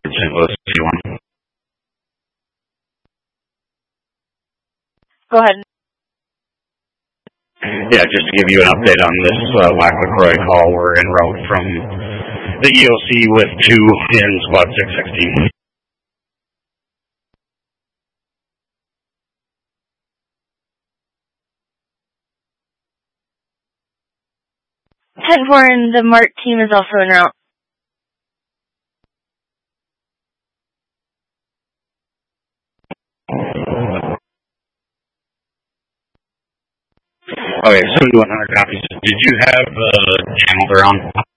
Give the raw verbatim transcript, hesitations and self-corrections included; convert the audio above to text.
Saint Louis C one. Go ahead. Yeah, just to give you an update on this uh, Lac LaCroix call, we're en route from the E O C with two in squad six sixteen. ten four, and the Mart team is also en route. Okay, seventy-one hundred copies. Did you have uh, Chandler on?